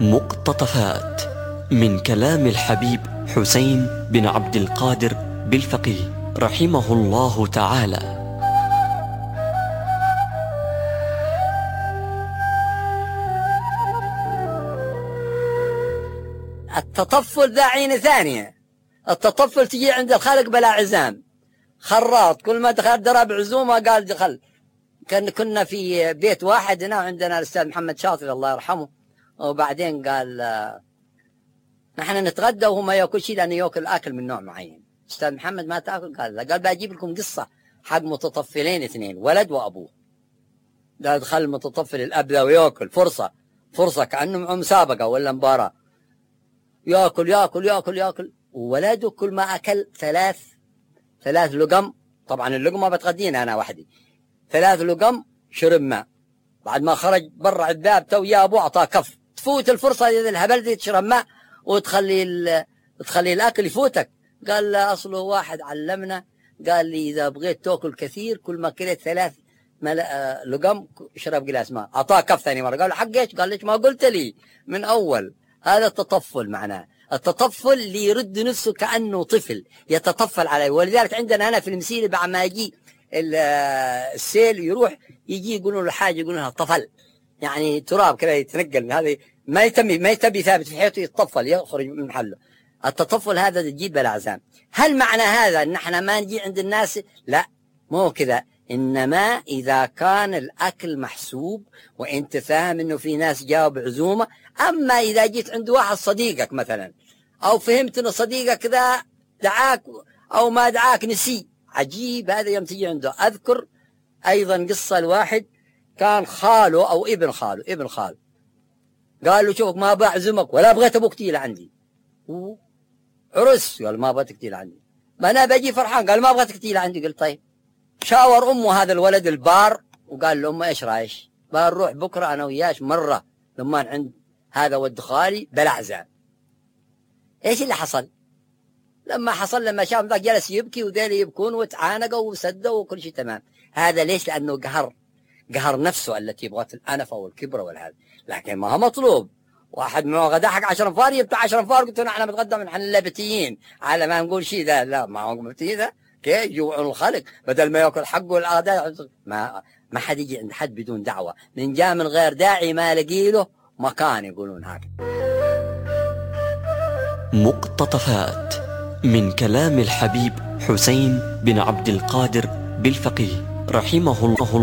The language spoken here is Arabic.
مقتطفات من كلام الحبيب حسين بن عبد القادر بالفقيه رحمه الله تعالى. التطفل ذا عين ثانية. التطفل تجي عند الخلق بلا عزام، خراط كل ما دخل درب عزومة قال دخل. كنا في بيت واحد هنا عندنا الأستاذ محمد شاطر الله يرحمه، وبعدين قال نحن نتغدى وهو ما ياكل شيء لأنه ياكل أكل من نوع معين. أستاذ محمد ما تأكل؟ قال لا. قال بجيب لكم قصة حق متطفلين اثنين، ولد وأبوه. لا دخل المتطفل الأب ذا وياكل فرصة كأنه مسابقة ولا مباراة، ياكل ياكل ياكل ياكل، وولده كل ما أكل ثلاث لقم، طبعا اللقمة بتغدينا أنا وحدي، 3 لقم شرب ماء. بعد ما خرج برا الباب تو يا أبوه أعطاه كف. تفوت الفرصة إذا الهبل دي تشرب ماء وتخلي الأكل يفوتك. قال لا، أصله واحد علمنا قال لي إذا بغيت تأكل كثير كل ما كلت 3 لقم اشرب قلاس ماء. أعطاه كف ثاني مرة. قال له حق إيش؟ قال ليش ما قلت لي من أول؟ هذا التطفل معناه. التطفل اللي يرد نفسه كأنه طفل يتطفل عليه. ولذلك عندنا هنا في المسيرة بعد ما يجي السيل يروح يجي يقولون له حاجة، يقولون لها طفل، يعني تراب كذا يتنقل. هذه ما يتبي ثابت في حياته، يتطفل يخرج من محله. التطفل هذا تجيب بالعزام. هل معنى هذا ان احنا ما نجي عند الناس؟ لا، مو كذا. انما اذا كان الاكل محسوب وانت فاهم انه في ناس جاوا بعزومه. اما اذا جيت عند واحد صديقك مثلا، او فهمت ان صديقك ذا دعاك او ما دعاك نسي، عجيب هذا يوم تجي عنده. اذكر ايضا قصه الواحد كان خاله او ابن خاله قال له شوفك ما بعزمك ولا بغيت ابوك تجي لعندي. عرس قال ما بغيتك تجي لعندي. ما انا بجي فرحان. قال ما بغيتك تجي لعندي. قلت طيب. شاور امه هذا الولد البار وقال لامه ايش رايش؟ قال روح بكره انا وياش مره لما عند هذا ود خالي بلا عزام. ايش اللي حصل؟ لما شاف ذاك جلس يبكي وذيل يبكون وتعانقوا وسدوا وكل شيء تمام. هذا ليش؟ لانه قهر نفسه التي بغت الانفه والكبر والهذا. لكن ما هو مطلوب. واحد من غدا حق 10 انفار يبتع 10 انفار. قلت له احنا بنتغدى من اللبتيين على ما نقول شيء ذا. لا ما هو لبتيين ذا كيف يجوعون الخلق بدل ما ياكل حقه الأغداء. ما حد يجي عند حد بدون دعوة. من جاء من غير داعي ما لقي له مكان، يقولون هكذا. مقتطفات من كلام الحبيب حسين بن عبد القادر بالفقيه رحمه الله.